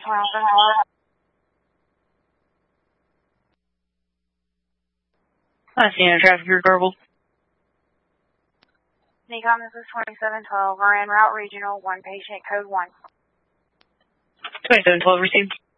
Hi, Sienna Traffic Group Verbal. Nikon, this is 2712. We're en route regional, one patient, code 1. 2712 received.